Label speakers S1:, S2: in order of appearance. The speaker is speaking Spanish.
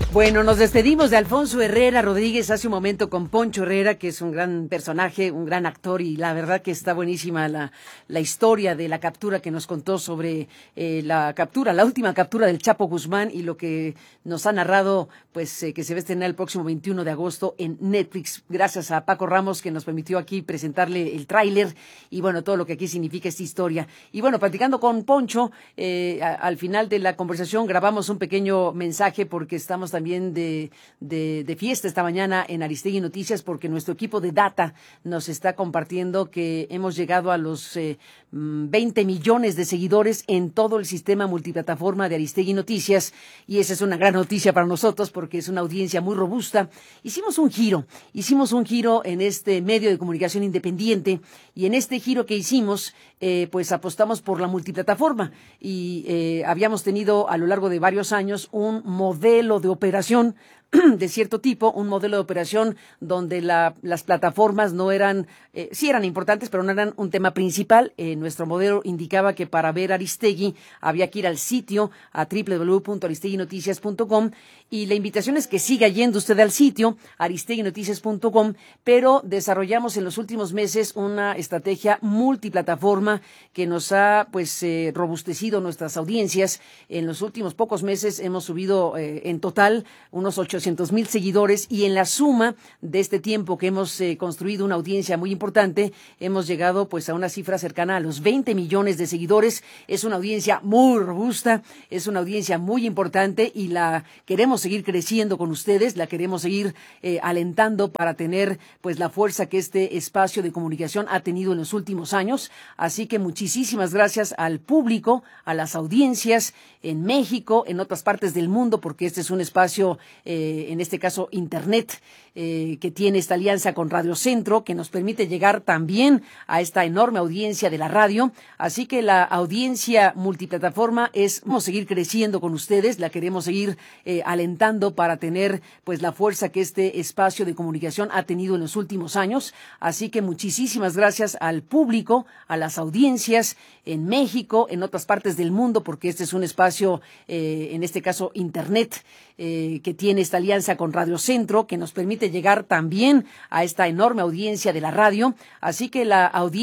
S1: Bueno, nos despedimos de Alfonso Herrera Rodríguez hace un momento con Poncho Herrera, que es un gran personaje, un gran actor, y la verdad que está buenísima la historia de la captura que nos contó sobre la última captura del Chapo Guzmán, y lo que nos ha narrado, pues que se va a estrenar el próximo 21 de agosto en Netflix. Gracias a Paco Ramos, que nos permitió aquí presentarle el tráiler y bueno, todo lo que aquí significa esta historia. Y bueno, platicando con Poncho, al final de la conversación grabamos un pequeño mensaje porque estamos también de fiesta esta mañana en Aristegui Noticias, porque nuestro equipo de data nos está compartiendo que hemos llegado a los 20 millones de seguidores en todo el sistema multiplataforma de Aristegui Noticias, y esa es una gran noticia para nosotros porque es una audiencia muy robusta. Hicimos un giro en este medio de comunicación independiente, y en este giro que hicimos, pues apostamos por la multiplataforma, y habíamos tenido a lo largo de varios años un modelo de operación de cierto tipo, un modelo de operación donde las plataformas no eran, sí eran importantes, pero no eran un tema principal. Nuestro modelo indicaba que para ver Aristegui había que ir al sitio, a www.aristeguinoticias.com, y la invitación es que siga yendo usted al sitio, aristeguinoticias.com, pero desarrollamos en los últimos meses una estrategia multiplataforma que nos ha, pues, robustecido nuestras audiencias. En los últimos pocos meses hemos subido en total unos 800,000 seguidores, y en la suma de este tiempo que hemos construido una audiencia muy importante, hemos llegado pues a una cifra cercana a los 20 millones de seguidores. Es una audiencia muy robusta, es una audiencia muy importante, y la queremos seguir creciendo con ustedes, la queremos seguir alentando para tener pues la fuerza que este espacio de comunicación ha tenido en los últimos años. Así que muchísimas gracias al público, a las audiencias en México, en otras partes del mundo, porque este es un espacio, en este caso Internet, que tiene esta alianza con Radio Centro, que nos permite llegar también a esta enorme audiencia de la radio. Así que la audiencia multiplataforma vamos a seguir creciendo con ustedes, la queremos seguir alentando para tener pues la fuerza que este espacio de comunicación ha tenido en los últimos años. Así que muchísimas gracias al público, a las audiencias en México, en otras partes del mundo, porque este es un espacio, en este caso Internet, que tiene esta alianza con Radio Centro, que nos permite llegar también a esta enorme audiencia de la radio. Así que la audiencia